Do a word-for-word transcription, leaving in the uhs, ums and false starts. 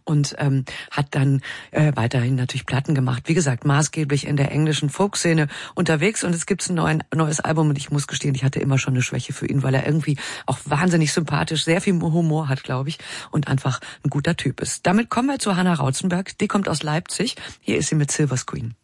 und ähm, hat dann äh, weiterhin natürlich Platten gemacht. Wie gesagt, maßgeblich in der englischen Folkszene unterwegs und es gibt ein neuen, neues Album und ich muss gestehen, ich hatte immer schon eine Schwäche für ihn, weil er irgendwie auch wahnsinnig sympathisch, sehr viel Humor hat, glaube ich, und einfach ein guter Typ ist. Damit kommen wir zu Hannah Rauzenberg. Die kommt aus Leipzig. Hier ist sie mit Silver Screen.